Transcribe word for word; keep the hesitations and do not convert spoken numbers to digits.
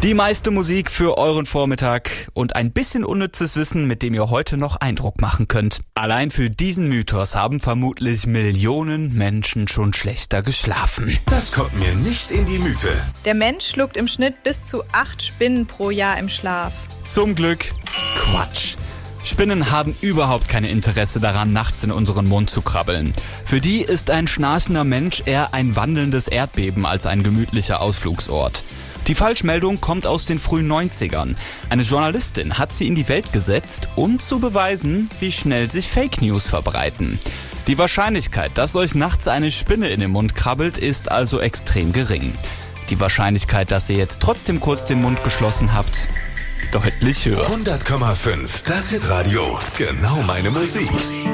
Die meiste Musik für euren Vormittag und ein bisschen unnützes Wissen, mit dem ihr heute noch Eindruck machen könnt. Allein für diesen Mythos haben vermutlich Millionen Menschen schon schlechter geschlafen. Das kommt mir nicht in die Müte. Der Mensch schluckt im Schnitt bis zu acht Spinnen pro Jahr im Schlaf. Zum Glück Quatsch. Spinnen haben überhaupt kein Interesse daran, nachts in unseren Mund zu krabbeln. Für die ist ein schnarchender Mensch eher ein wandelndes Erdbeben als ein gemütlicher Ausflugsort. Die Falschmeldung kommt aus den frühen neunzigern. Eine Journalistin hat sie in die Welt gesetzt, um zu beweisen, wie schnell sich Fake News verbreiten. Die Wahrscheinlichkeit, dass euch nachts eine Spinne in den Mund krabbelt, ist also extrem gering. Die Wahrscheinlichkeit, dass ihr jetzt trotzdem kurz den Mund geschlossen habt, deutlich höher. hundert Komma fünf, das Hitradio, genau meine Musik.